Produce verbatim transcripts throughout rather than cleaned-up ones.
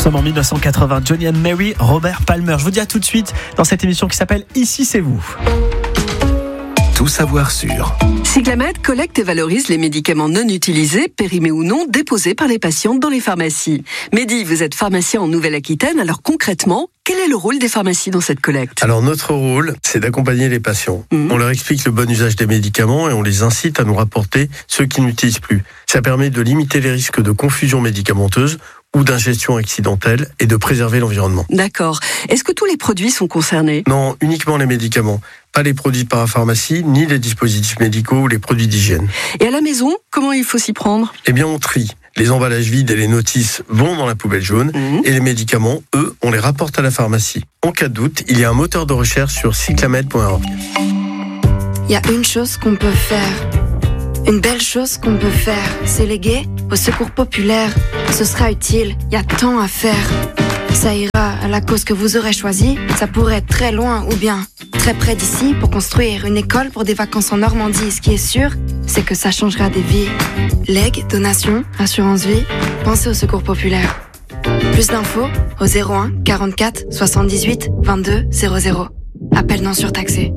sommes en dix-neuf cent quatre-vingts. Johnny and Mary, Robert Palmer. Je vous dis à tout de suite dans cette émission qui s'appelle Ici c'est vous. Tout savoir sur Cyclamed collecte et valorise les médicaments non utilisés, périmés ou non, déposés par les patients dans les pharmacies. Mehdi, vous êtes pharmacien en Nouvelle-Aquitaine, alors concrètement, quel est le rôle des pharmacies dans cette collecte ? Alors notre rôle, c'est d'accompagner les patients. Mmh. On leur explique le bon usage des médicaments et on les incite à nous rapporter ceux qu'ils n'utilisent plus. Ça permet de limiter les risques de confusion médicamenteuse ou d'ingestion accidentelle et de préserver l'environnement. D'accord. Est-ce que tous les produits sont concernés ? Non, uniquement les médicaments. Pas les produits de parapharmacie, ni les dispositifs médicaux ou les produits d'hygiène. Et à la maison, comment il faut s'y prendre ? Eh bien, on trie. Les emballages vides et les notices vont dans la poubelle jaune mmh. et les médicaments, eux, on les rapporte à la pharmacie. En cas de doute, il y a un moteur de recherche sur cyclamed point org. Il y a une chose qu'on peut faire. Une belle chose qu'on peut faire, c'est léguer au secours populaire. Ce sera utile, il y a tant à faire. Ça ira à la cause que vous aurez choisie. Ça pourrait être très loin ou bien très près d'ici pour construire une école pour des vacances en Normandie. Ce qui est sûr, c'est que ça changera des vies. Legs, donations, assurance vie, pensez au secours populaire. Plus d'infos au zéro un quarante-quatre soixante-dix-huit vingt-deux zéro zéro. Appel non surtaxé.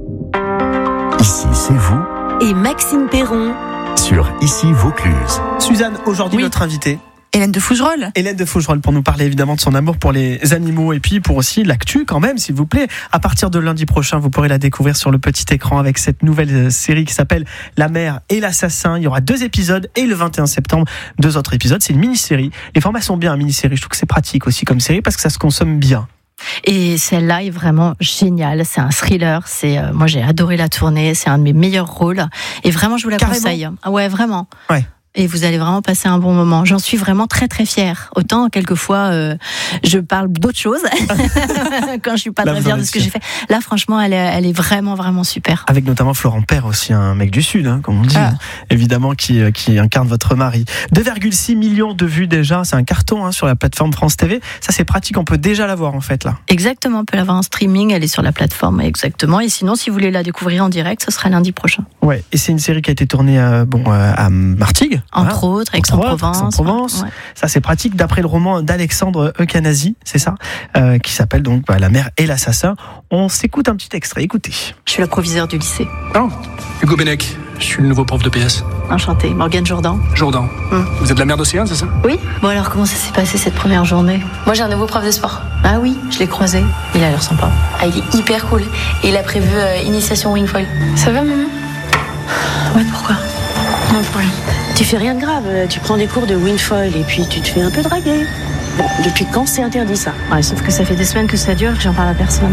Ici c'est vous et Maxime Perron sur Ici Vaucluse. Suzanne, aujourd'hui oui. notre invitée. Hélène de Fougerolles. Hélène de Fougerolles pour nous parler évidemment de son amour pour les animaux et puis pour aussi l'actu quand même, s'il vous plaît. À partir de lundi prochain, vous pourrez la découvrir sur le petit écran avec cette nouvelle série qui s'appelle La mère et l'assassin. Il y aura deux épisodes et le vingt et un septembre, deux autres épisodes. C'est une mini-série. Les formats sont bien, mini-série. Je trouve que c'est pratique aussi comme série parce que ça se consomme bien. Et celle-là est vraiment géniale. C'est un thriller. C'est, euh, moi, j'ai adoré la tournée. C'est un de mes meilleurs rôles. Et vraiment, je vous la Carrément. conseille. Ouais, vraiment. Ouais. Et vous allez vraiment passer un bon moment. J'en suis vraiment très très fière. Autant quelquefois euh, je parle d'autres choses quand je suis pas Là, très fière de ce que j'ai fait. Là franchement elle est, elle est vraiment vraiment super. Avec notamment Florent Père aussi, un mec du Sud, hein, comme on dit, ah. évidemment qui, qui incarne votre mari. deux virgule six millions de vues déjà, c'est un carton hein, sur la plateforme France T V. Ça c'est pratique, on peut déjà la voir en fait là. Exactement, on peut la voir en streaming, elle est sur la plateforme exactement. Et sinon si vous voulez la découvrir en direct, ce sera lundi prochain. Ouais, et c'est une série qui a été tournée euh, bon, euh, à Martigues. Entre voilà. autres, Aix-en-Provence. Aix-en-Provence. Ouais. Ça, c'est pratique d'après le roman d'Alexandre Eucanasi, c'est ça, euh, qui s'appelle donc bah, La mère et l'assassin. On s'écoute un petit extrait, écoutez. Je suis la proviseure du lycée. Oh, Hugo Bennec, je suis le nouveau prof de P S. Enchantée, Morgane Jourdan. Jourdan. Hum. Vous êtes de la mer d'Océane, c'est ça ? Oui. Bon alors, comment ça s'est passé cette première journée ? Moi, j'ai un nouveau prof de sport. Ah oui, je l'ai croisé. Il a l'air sympa. Ah, il est hyper cool. Et il a prévu euh, initiation wingfoil. Ça va, maman ? Ouais, pourquoi ? Non, pour rien. Tu fais rien de grave, tu prends des cours de wingfoil et puis tu te fais un peu draguer. Bon, depuis quand c'est interdit ça ? Ouais, sauf que ça fait des semaines que ça dure et que j'en parle à personne.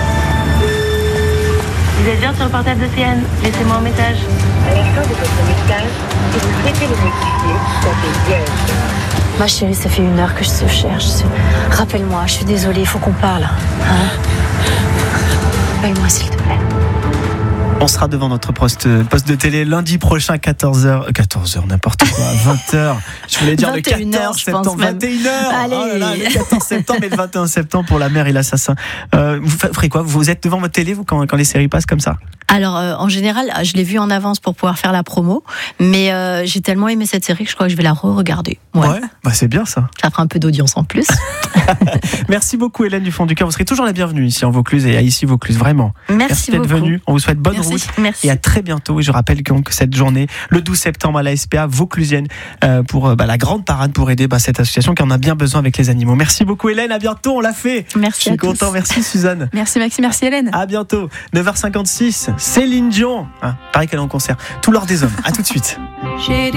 Vous êtes bien sur le portable d'Océane, laissez-moi un message. À la fin de votre message, si vous souhaitez le modifier, tapez dièse. Ma chérie, ça fait une heure que je te cherche. Rappelle-moi, je suis désolée, il faut qu'on parle. Hein ? Rappelle-moi s'il te plaît. On sera devant notre poste, poste de télé lundi prochain, quatorze heures. quatorze heures, n'importe quoi, vingt heures. Je voulais dire le quatorze septembre, vingt et une heures. Allez. Oh là là, le quatorze septembre et le vingt et un septembre pour La mère et l'assassin. Euh, vous ferez quoi ? Vous êtes devant votre télé vous, quand, quand les séries passent comme ça ? Alors, euh, en général, je l'ai vue en avance pour pouvoir faire la promo, mais euh, j'ai tellement aimé cette série que je crois que je vais la re-regarder. Ouais, ouais bah c'est bien ça. Ça fera un peu d'audience en plus. Merci beaucoup Hélène du fond du cœur. Vous serez toujours la bienvenue ici en Vaucluse et à Ici Vaucluse, vraiment. Merci, Merci d'être beaucoup. venue. On vous souhaite bonne Merci. route Merci. et à très bientôt. Et je rappelle donc cette journée, le douze septembre à la S P A Vauclusienne, euh, pour euh, bah, la grande parade pour aider bah, cette association qui en a bien besoin avec les animaux. Merci beaucoup Hélène, à bientôt, on l'a fait. Merci. Je suis content, tous. Merci Suzanne. Merci Maxime, merci Hélène. À bientôt. neuf heures cinquante-six, Céline Dion. Hein, pareil qu'elle est en concert. Tout l'or des hommes. À tout de suite.